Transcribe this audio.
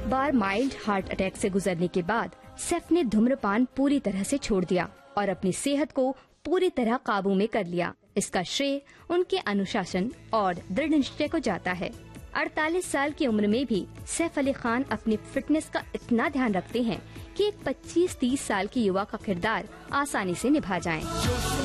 बार mild heart attack से गुजरने के बाद सैफ ने धूम्रपान पूरी तरह से छोड़ दिया और अपनी सेहत को पूरी तरह काबू में कर लिया। इसका श्रेय उनके अनुशासन और दृढ़ निश्चय को जाता है। 48 साल की उम्र में भी सैफ अली खान अपनी फिटनेस का इतना ध्यान रखते हैं कि एक 25-30 साल के युवा का किरदार आसानी से निभा जाए।